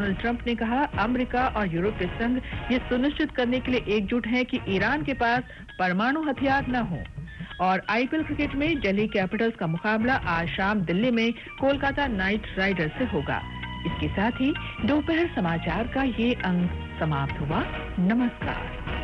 Donald Trump ने कहा, America और यूरोपीय संघ ये सुनिश्चित करने के लिए एकजुट हैं कि ईरान के पास परमाणु हथियार न हो। और आईपीएल क्रिकेट में दिल्ली कैपिटल्स का मुकाबला आज शाम दिल्ली में कोलकाता नाइट राइडर्स से होगा। इसके साथ ही दोपहर समाचार का ये अंक समाप्त हुआ। नमस्कार।